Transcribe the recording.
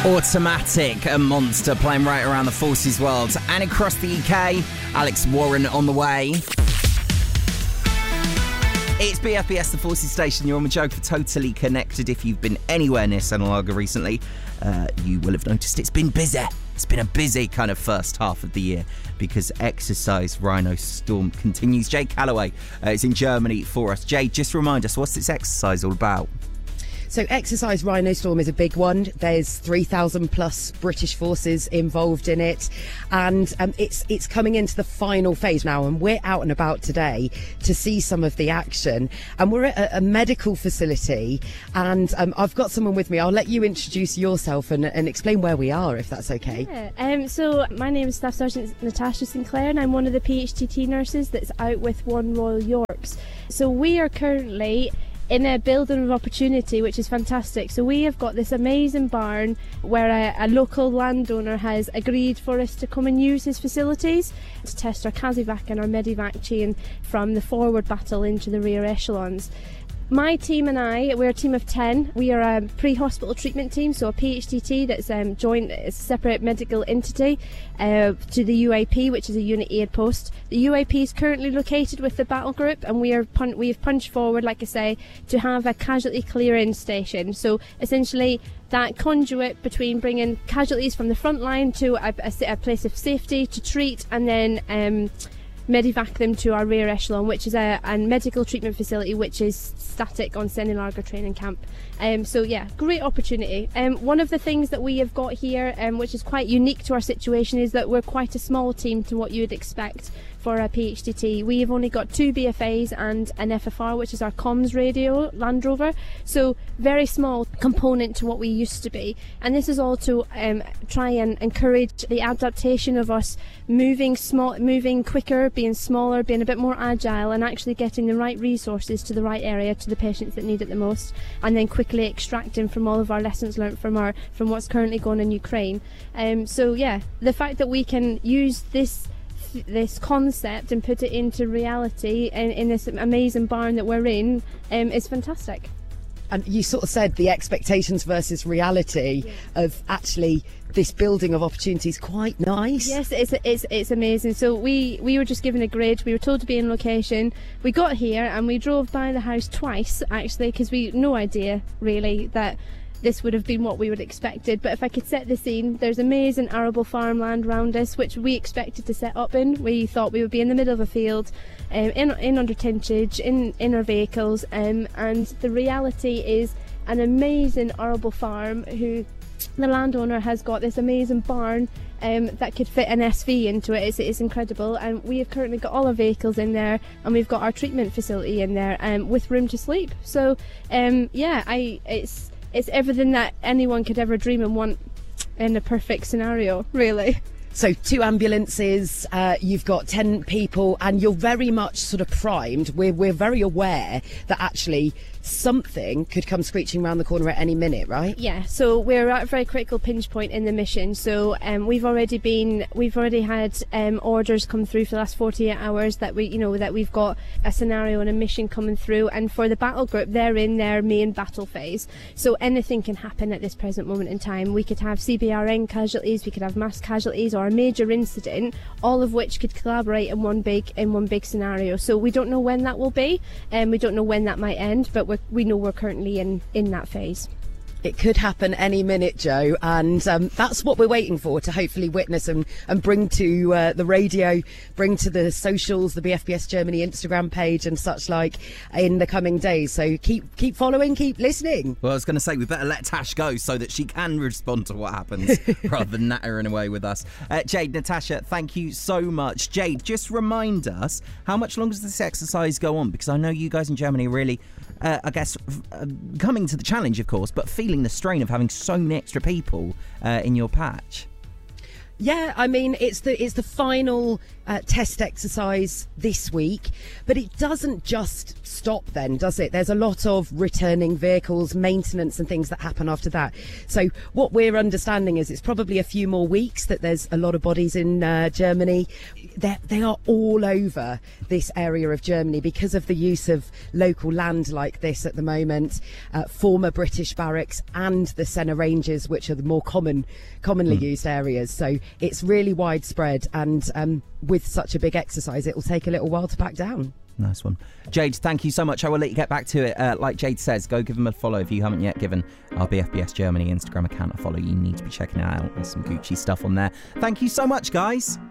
Automatic, a monster playing right around the forces world and across the UK. Alex Warren on the way. It's BFBS, the Forces Station. You're on with Joe for Totally Connected. If you've been anywhere near Senna Lager recently, you will have noticed it's been busy. It's been a busy kind of first half of the year because Exercise Rhino Storm continues. Jay Calloway is in Germany for us. Jay, just remind us, what's this exercise all about? So Exercise Rhino Storm is a big one. There's 3,000 plus British forces involved in it, and it's coming into the final phase now, and we're out and about today to see some of the action, and we're at a medical facility, and I've got someone with me. I'll let you introduce yourself and explain where we are, if that's okay. Yeah. So my name is Staff Sergeant Natasha Sinclair, and I'm one of the PHTT nurses that's out with One Royal Yorks. So we are currently in a building of opportunity, which is fantastic. So we have got this amazing barn where a local landowner has agreed for us to come and use his facilities to test our Casevac and our Medivac chain from the forward battle into the rear echelons. My team and I, we're a team of 10. We are a pre-hospital treatment team, so a PHTT that's joined as a separate medical entity to the UAP, which is a unit aid post. The UAP is currently located with the battle group, and we have punched forward, like I say, to have a casualty clearing station. So essentially, that conduit between bringing casualties from the front line to a place of safety to treat, and then Medivac them to our rear echelon, which is a medical treatment facility which is static on Senna Lager training camp. So yeah, great opportunity. One of the things that we have got here, which is quite unique to our situation, is that we're quite a small team to what you would expect for a PHTT. We have only got 2 BFAs and an FFR, which is our comms radio Land Rover, so very small component to what we used to be, and this is all to try and encourage the adaptation of us moving quicker, being smaller, being a bit more agile, and actually getting the right resources to the right area, to the patients that need it the most, and then quickly extracting from all of our lessons learned from what's currently going on in Ukraine. So yeah, the fact that we can use this concept and put it into reality in this amazing barn that we're in is fantastic. And you sort of said the expectations versus reality of actually this building of opportunity is quite nice. Yes, it's amazing. So we were just given a grid. We were told to be in location. We got here and we drove by the house twice, actually, because we had no idea really that this would have been what we would have expected. But if I could set the scene, there's amazing arable farmland around us, which we expected to set up in. We thought we would be in the middle of a field, in under tentage, in our vehicles, and the reality is an amazing arable farm who the landowner has got this amazing barn that could fit an SV into it. It's incredible, and we have currently got all our vehicles in there, and we've got our treatment facility in there with room to sleep. So it's everything that anyone could ever dream and want in a perfect scenario, really. So 2 ambulances, you've got 10 people, and you're very much sort of primed. We're very aware that actually something could come screeching around the corner at any minute, right? Yeah, so we're at a very critical pinch point in the mission. So we've already had orders come through for the last 48 hours that we've got a scenario and a mission coming through, and for the battle group, they're in their main battle phase. So anything can happen at this present moment in time. We could have CBRN casualties, we could have mass casualties, or a major incident, all of which could collaborate in one big scenario. So we don't know when that will be, and we don't know when that might end, but we know we're currently in that phase. It could happen any minute, Joe, and that's what we're waiting for, to hopefully witness and bring to the radio, bring to the socials, the BFBS Germany Instagram page and such like in the coming days. So keep following, keep listening. Well, I was going to say, we better let Tash go so that she can respond to what happens rather than nattering away with us. Jade, Natasha, thank you so much. Jade, just remind us, how much longer does this exercise go on? Because I know you guys in Germany are really, coming to the challenge, of course, but feeling the strain of having so many extra people in your patch. Yeah, I mean, it's the final test exercise this week, but it doesn't just stop then, does it? There's a lot of returning vehicles, maintenance and things that happen after that. So what we're understanding is it's probably a few more weeks that there's a lot of bodies in Germany. They are all over this area of Germany because of the use of local land like this at the moment, former British barracks and the Senna Ranges, which are the more commonly used areas. So it's really widespread, and with such a big exercise, it will take a little while to back down. Nice one. Jade, thank you so much. I will let you get back to it. Like Jade says, go give them a follow if you haven't yet given our BFBS Germany Instagram account a follow. You need to be checking it out. There's some Gucci stuff on there. Thank you so much, guys.